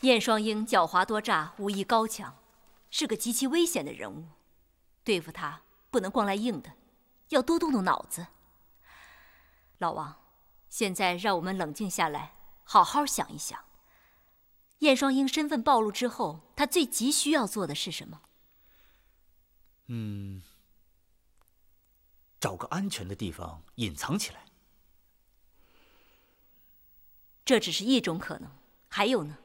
燕双鹰狡猾多诈，武艺高强，是个极其危险的人物。对付他不能光来硬的，要多动动脑子。老王，现在让我们冷静下来，好好想一想。燕双鹰身份暴露之后，他最急需要做的是什么？ 找个安全的地方隐藏起来。 这只是一种可能，还有呢？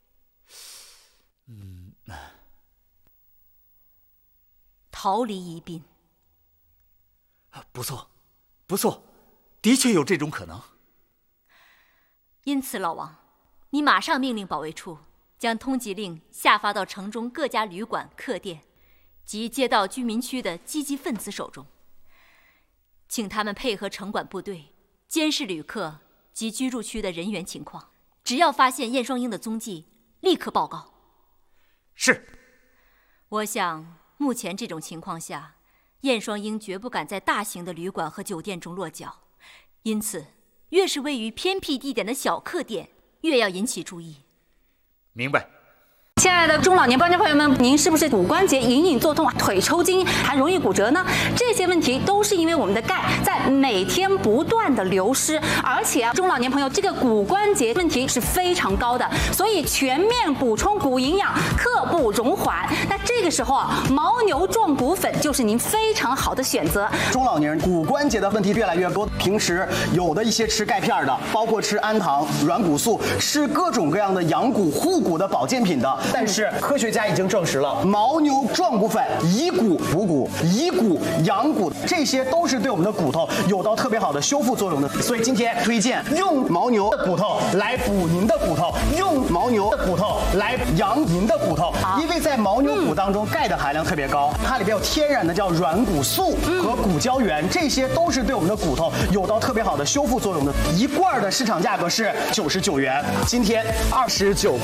逃离宜宾。 不错，不错，的确有这种可能。 因此，老王，你马上命令保卫处将通缉令下发到城中各家旅馆、客店及街道居民区的积极分子手中，请他们配合城管部队监视旅客及居住区的人员情况，只要发现燕双鹰的踪迹，立刻报告。 是。 我想，目前这种情况下，燕双鹰绝不敢在大型的旅馆和酒店中落脚，因此，越是位于偏僻地点的小客店，越要引起注意。 明白。 亲爱的中老年观众朋友们，您是不是骨关节隐隐作痛、腿抽筋，还容易骨折呢？这些问题都是因为我们的钙在每天不断的流失，而且中老年朋友这个骨关节问题是非常高的，所以全面补充骨营养，刻不容缓。那这个时候啊，牦牛壮骨粉就是您非常好的选择。 中老年人骨关节的问题越来越多，平时有的一些吃钙片的，包括吃氨糖、软骨素，吃各种各样的养骨护骨的保健品的。但是科学家已经证实了，牦牛壮骨粉以骨补骨，以骨养骨，这些都是对我们的骨头有到特别好的修复作用的。所以今天推荐用牦牛的骨头来补您的骨头，用牦牛的骨头来养您的骨头。因为在牦牛骨当中，钙的含量特别高，它里边有天然的叫软骨素和骨胶原，这些都是对我们的骨头有到特别好的修复作用的。一罐的市场价格是99元，今天29。